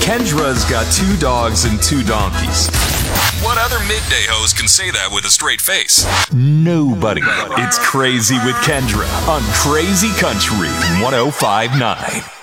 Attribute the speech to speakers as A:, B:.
A: Kendra's got 2 dogs and 2 donkeys.
B: What other midday host can say that with a straight face?
A: Nobody. It's Crazy with Kendra on Crazy Country 105.9.